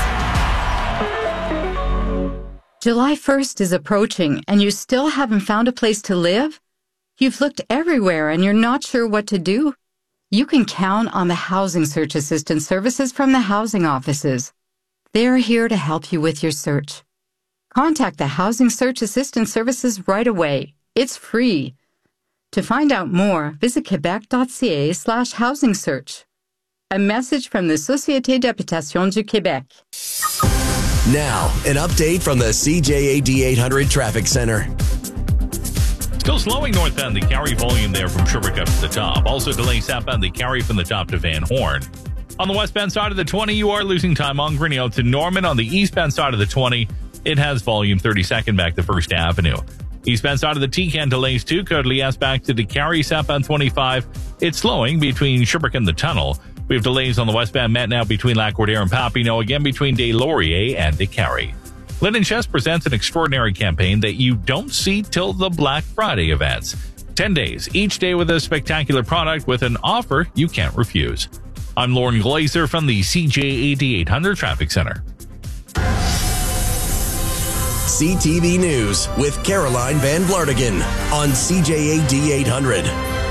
July first is approaching and you still haven't found a place to live? You've looked everywhere and you're not sure what to do? You can count on the Housing Search Assistance services from the housing offices. They're here to help you with your search. Contact the Housing Search Assistance services right away. It's free. To find out more, visit quebec dot c a slash housing search. A message from the Société d'Habitation du Québec. Now, an update from the C J A D eight hundred Traffic Center. Still slowing northbound the Carry volume there from Sherbrooke up to the top. Also delaying southbound the Carry from the top to Van Horn. On the westbound side of the twenty, you are losing time on Grinnell to Norman. On the eastbound side of the twenty, it has volume thirty-second back to First Avenue. Eastbound side of the T-Can delays too. Côte-Liesse back to the Carry, southbound twenty-five. It's slowing between Sherbrooke and the tunnel. We have delays on the westbound Met now between Lac-Courtier and Papineau, again between Des Lauriers and the Carry. Linden Chess presents an extraordinary campaign that you don't see till the Black Friday events. ten days, each day with a spectacular product with an offer you can't refuse. I'm Lauren Glazer from the C J A D eight hundred Traffic Center. C T V News with Caroline Van Vlartigan on C J A D eight hundred.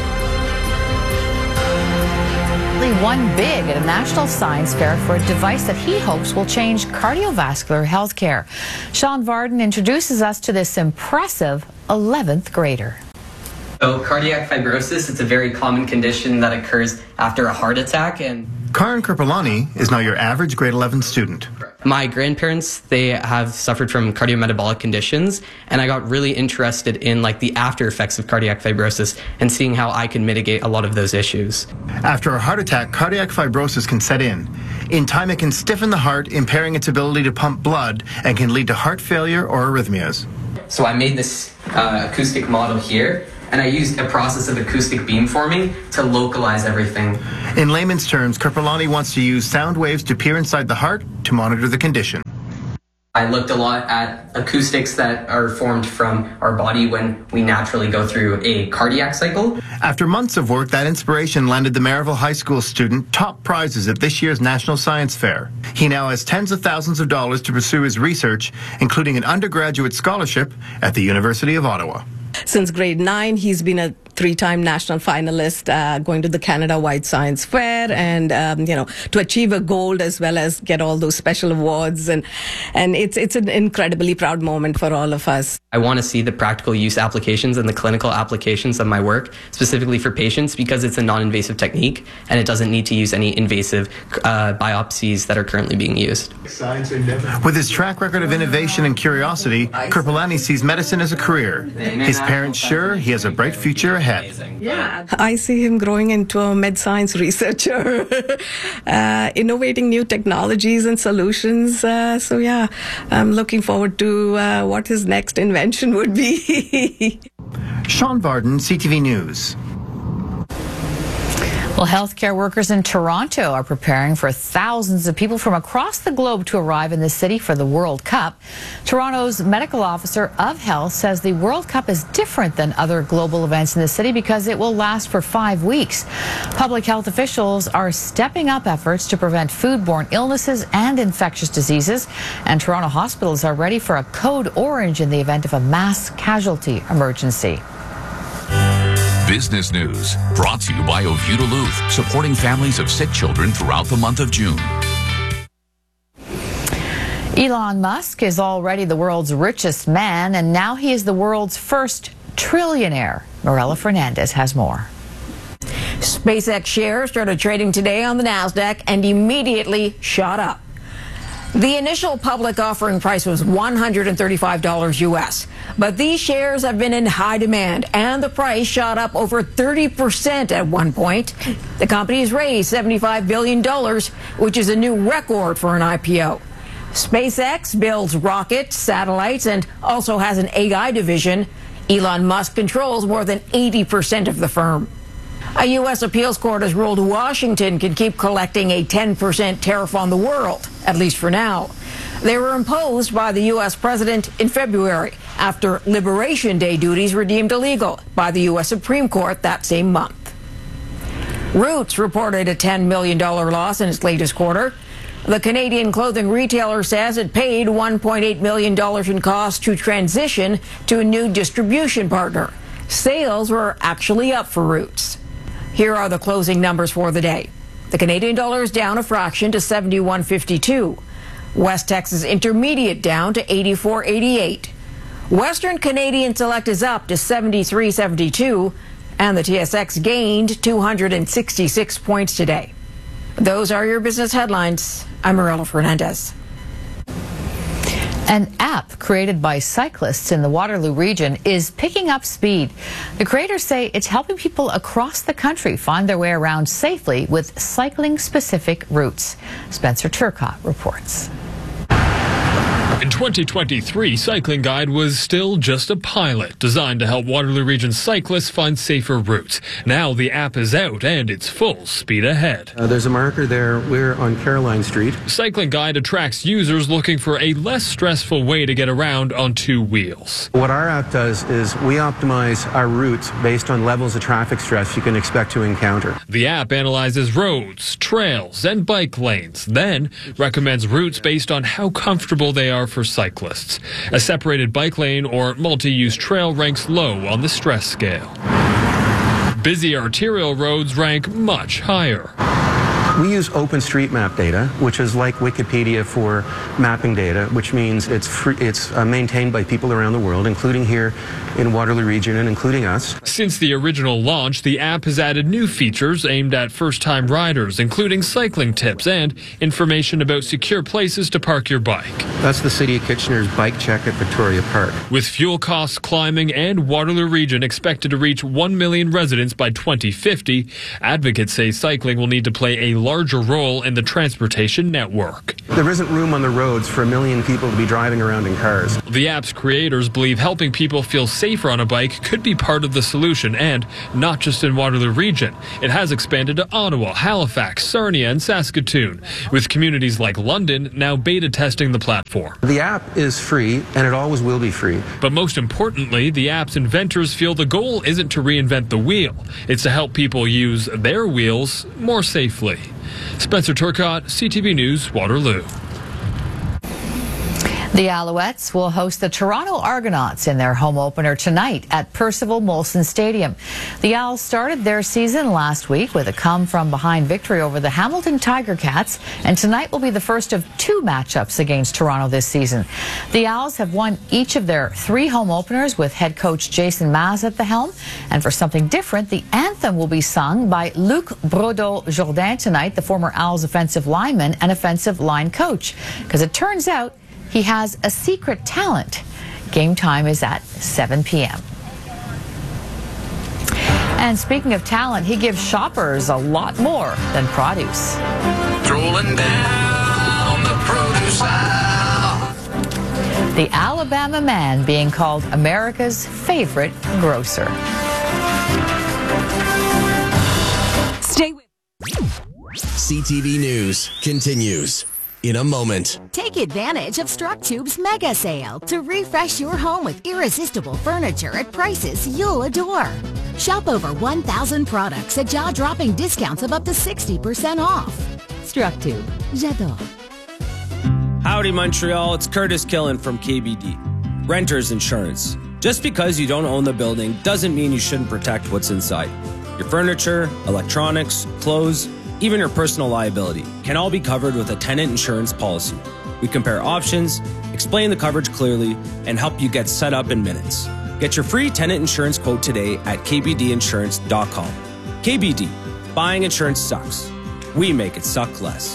One big at a national science fair for a device that he hopes will change cardiovascular health care. Sean Varden introduces us to this impressive eleventh grader. So cardiac fibrosis, it's a very common condition that occurs after a heart attack. And Karan Kripalani is now your average grade eleven student. My grandparents, they have suffered from cardiometabolic conditions, and I got really interested in like the after effects of cardiac fibrosis and seeing how I can mitigate a lot of those issues. After a heart attack, cardiac fibrosis can set in. In time, it can stiffen the heart, impairing its ability to pump blood, and can lead to heart failure or arrhythmias. So I made this uh, acoustic model here, and I used a process of acoustic beamforming to localize everything. In layman's terms, Kripalani wants to use sound waves to peer inside the heart to monitor the condition. I looked a lot at acoustics that are formed from our body when we naturally go through a cardiac cycle. After months of work, that inspiration landed the Maryville High School student top prizes at this year's National Science Fair. He now has tens of thousands of dollars to pursue his research, including an undergraduate scholarship at the University of Ottawa. Since grade nine, he's been a three-time national finalist, uh, going to the Canada-wide Science Fair, and um, you know, to achieve a gold as well as get all those special awards, and and it's it's an incredibly proud moment for all of us. I want to see the practical use applications and the clinical applications of my work, specifically for patients, because it's a non-invasive technique and it doesn't need to use any invasive uh, biopsies that are currently being used. With his track record of innovation and curiosity, Kripalani sees medicine as a career. His parents sure he has a bright future ahead. Yeah, I see him growing into a med science researcher, uh, innovating new technologies and solutions. Uh, so yeah, I'm looking forward to uh, what his next invention would be. Sean Varden, C T V News. Well, healthcare workers in Toronto are preparing for thousands of people from across the globe to arrive in the city for the World Cup. Toronto's medical officer of health says the World Cup is different than other global events in the city because it will last for five weeks. Public health officials are stepping up efforts to prevent foodborne illnesses and infectious diseases, and Toronto hospitals are ready for a code orange in the event of a mass casualty emergency. Business News, brought to you by Oviedo Duluth, supporting families of sick children throughout the month of June. Elon Musk is already the world's richest man, and now he is the world's first trillionaire. Morella Fernandez has more. SpaceX shares started trading today on the NASDAQ and immediately shot up. The initial public offering price was one hundred thirty-five dollars U S, but these shares have been in high demand, and the price shot up over thirty percent at one point. The company has raised seventy-five billion dollars, which is a new record for an I P O. SpaceX builds rockets, satellites, and also has an A I division. Elon Musk controls more than eighty percent of the firm. A U S appeals court has ruled Washington can keep collecting a ten percent tariff on the world, at least for now. They were imposed by the U S president in February after Liberation Day duties were deemed illegal by the U S Supreme Court that same month. Roots reported a ten million dollars loss in its latest quarter. The Canadian clothing retailer says it paid one point eight million dollars in costs to transition to a new distribution partner. Sales were actually up for Roots. Here are the closing numbers for the day. The Canadian dollar is down a fraction to seventy-one fifty-two. West Texas Intermediate down to eighty-four eighty-eight. Western Canadian Select is up to seventy-three seventy-two. And the T S X gained two hundred sixty-six points today. Those are your business headlines. I'm Morella Fernandez. An app created by cyclists in the Waterloo region is picking up speed. The creators say it's helping people across the country find their way around safely with cycling-specific routes. Spencer Turcott reports. twenty twenty-three, Cycling Guide was still just a pilot designed to help Waterloo Region cyclists find safer routes. Now the app is out and it's full speed ahead. Uh, there's a marker there. We're on Caroline Street. Cycling Guide attracts users looking for a less stressful way to get around on two wheels. What our app does is we optimize our routes based on levels of traffic stress you can expect to encounter. The app analyzes roads, trails, and bike lanes, then recommends routes based on how comfortable they are for cyclists. A separated bike lane or multi-use trail ranks low on the stress scale. Busy arterial roads rank much higher. We use OpenStreetMap data, which is like Wikipedia for mapping data, which means it's free, it's uh, maintained by people around the world, including here in Waterloo Region and including us. Since the original launch, the app has added new features aimed at first-time riders, including cycling tips and information about secure places to park your bike. That's the City of Kitchener's bike check at Victoria Park. With fuel costs climbing and Waterloo Region expected to reach one million residents by twenty fifty, advocates say cycling will need to play a larger role in the transportation network. There isn't room on the roads for a million people to be driving around in cars. The app's creators believe helping people feel safer on a bike could be part of the solution, and not just in Waterloo Region. It has expanded to Ottawa, Halifax, Sarnia, and Saskatoon, with communities like London now beta testing the platform. The app is free, and it always will be free. But most importantly, the app's inventors feel the goal isn't to reinvent the wheel. It's to help people use their wheels more safely. Spencer Turcotte, C T V News, Waterloo. The Alouettes will host the Toronto Argonauts in their home opener tonight at Percival Molson Stadium. The Owls started their season last week with a come-from-behind victory over the Hamilton Tiger Cats, and tonight will be the first of two matchups against Toronto this season. The Owls have won each of their three home openers with head coach Jason Maz at the helm, and for something different, the anthem will be sung by Luc Brodeau-Jourdain tonight, the former Owls offensive lineman and offensive line coach, because it turns out he has a secret talent. Game time is at seven p m And speaking of talent, he gives shoppers a lot more than produce. Strolling down the produce aisle. The Alabama man being called America's favorite grocer. Stay with C T V News continues in a moment. Take advantage of StrucTube's mega sale to refresh your home with irresistible furniture at prices you'll adore. Shop over one thousand products at jaw-dropping discounts of up to sixty percent off. StrucTube. J'adore. Howdy, Montreal. It's Curtis Killen from K B D. Renters Insurance. Just because you don't own the building doesn't mean you shouldn't protect what's inside. Your furniture, electronics, clothes, even your personal liability can all be covered with a tenant insurance policy. We compare options, explain the coverage clearly, and help you get set up in minutes. Get your free tenant insurance quote today at k b d insurance dot com. K B D, buying insurance sucks. We make it suck less.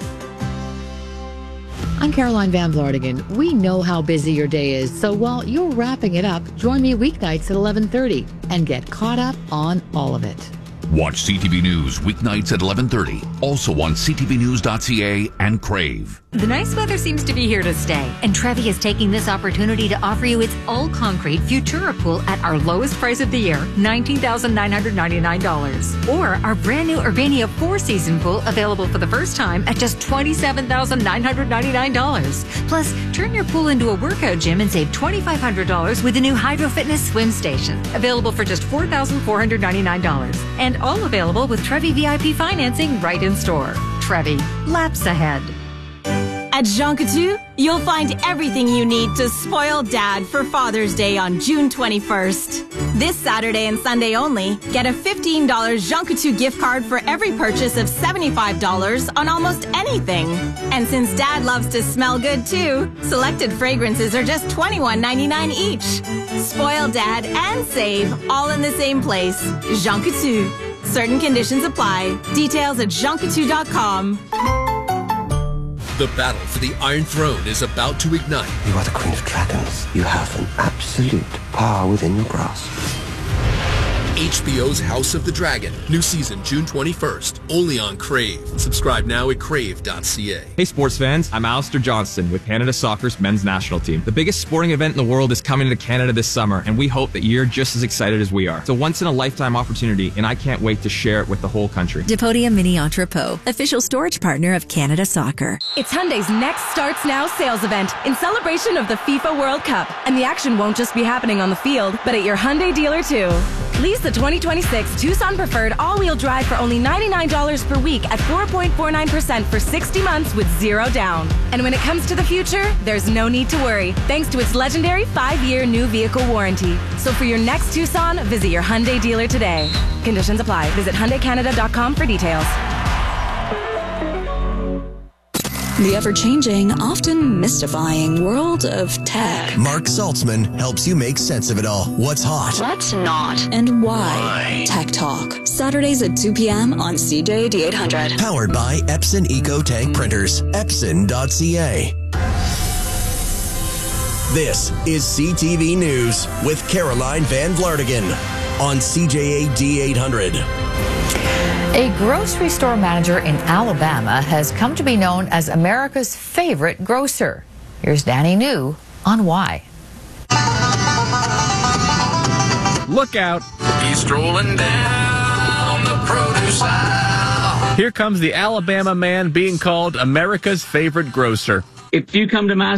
I'm Caroline Van Vlartigan. We know how busy your day is, so while you're wrapping it up, join me weeknights at eleven thirty and get caught up on all of it. Watch C T V News weeknights at eleven thirty, also on c t v news dot c a and Crave. The nice weather seems to be here to stay, and Trevi is taking this opportunity to offer you its all-concrete Futura pool at our lowest price of the year, nineteen thousand nine hundred ninety-nine dollars. Or our brand new Urbania four-season pool available for the first time at just twenty-seven thousand nine hundred ninety-nine dollars. Plus, turn your pool into a workout gym and save twenty-five hundred dollars with the new Hydro Fitness swim station, available for just four thousand four hundred ninety-nine dollars. And all available with Trevi V I P financing right in store. Trevi, laps ahead. At Jean Coutu, you'll find everything you need to spoil Dad for Father's Day on June twenty-first. This Saturday and Sunday only, get a fifteen dollars Jean Coutu gift card for every purchase of seventy-five dollars on almost anything. And since Dad loves to smell good too, selected fragrances are just twenty-one ninety-nine each. Spoil Dad and save all in the same place. Jean Coutu. Certain conditions apply. Details at jean coutu dot com. The battle for the Iron Throne is about to ignite. You are the Queen of Dragons. You have an absolute power within your grasp. H B O's House of the Dragon. New season June twenty-first. Only on Crave. Subscribe now at crave dot c a. Hey sports fans, I'm Alistair Johnston with Canada Soccer's men's national team. The biggest sporting event in the world is coming to Canada this summer, and we hope that you're just as excited as we are. It's a once-in-a-lifetime opportunity, and I can't wait to share it with the whole country. Depodia Mini Entrepot, official storage partner of Canada Soccer. It's Hyundai's Next Starts Now sales event in celebration of the FIFA World Cup. And the action won't just be happening on the field, but at your Hyundai dealer too. Lease the twenty twenty-six Tucson Preferred all-wheel drive for only ninety-nine dollars per week at four point four nine percent for sixty months with zero down. And when it comes to the future, there's no need to worry, thanks to its legendary five-year new vehicle warranty. So for your next Tucson, visit your Hyundai dealer today. Conditions apply. Visit Hyundai Canada dot com for details. The ever-changing, often mystifying world of tech. Mark Saltzman helps you make sense of it all. What's hot? What's not? And why? Why? Tech Talk. Saturdays at two p.m. on C J A D eight hundred. Powered by Epson Eco Tank Printers. Epson dot c a. This is C T V News with Caroline Van Vlartigan on C J A D eight hundred. A grocery store manager in Alabama has come to be known as America's favorite grocer. Here's Danny New on why. Look out. He's strolling down the produce aisle. Here comes the Alabama man being called America's favorite grocer. If you come to my